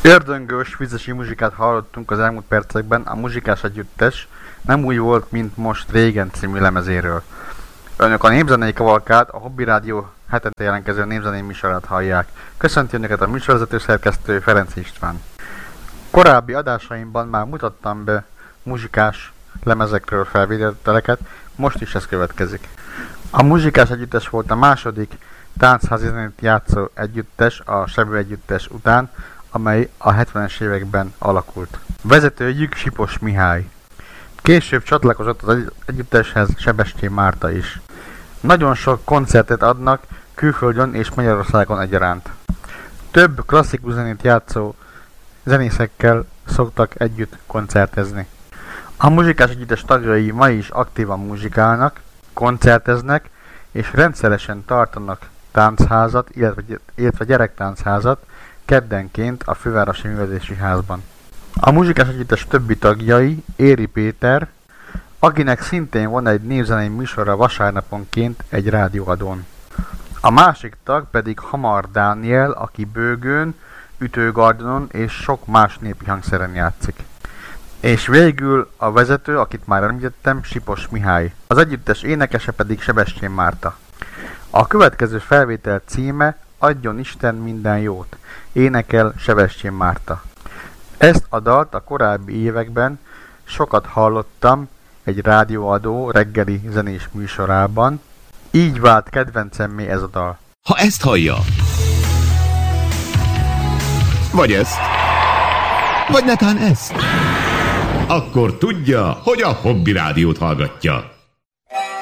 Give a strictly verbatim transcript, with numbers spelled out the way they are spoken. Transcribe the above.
Ördöngős, vizesi muzsikát hallottunk az elmúlt percekben, a Muzsikás Együttes nem úgy volt, mint most régen című lemezéről. Önök a Népzenei Kavalkát, a Hobby Rádió hetente jelentkező népzenei műsorát hallják. Köszönti önöket a műsorvezető szerkesztő Ferenc István. Korábbi adásaimban már mutattam be muzsikás lemezekről felvételeket, most is ez következik. A Muzsikás Együttes volt a második táncházi zenét játszó együttes a Sebő Együttes után, amely a hetvenes években alakult. Vezetőjük Sipos Mihály. Később csatlakozott az együtteshez Sebestyén Márta is. Nagyon sok koncertet adnak külföldön és Magyarországon egyaránt. Több klasszikus zenét játszó zenészekkel szoktak együtt koncertezni. A Muzsikás Együttes tagjai ma is aktívan muzsikálnak, koncerteznek és rendszeresen tartanak táncházat, illetve, illetve gyerektáncházat keddenként a Fővárosi Művelődési Házban. A Muzsikás Együttes többi tagjai Éri Péter, akinek szintén van egy népzenei műsora vasárnaponként egy rádióadón. A másik tag pedig Hamar Dániel, aki bőgőn, ütőgardonon és sok más népi hangszeren játszik. És végül a vezető, akit már említettem, Sipos Mihály. Az együttes énekese pedig Sebestyén Márta. A következő felvétel címe Adjon Isten minden jót, énekel Sebestyén Márta. Ezt a dalt a korábbi években sokat hallottam egy rádióadó reggeli zenés műsorában, így vált kedvencemmé ez a dal. Ha ezt hallja, vagy ezt, vagy netán ezt, akkor tudja, hogy a Hobby Rádiót hallgatja.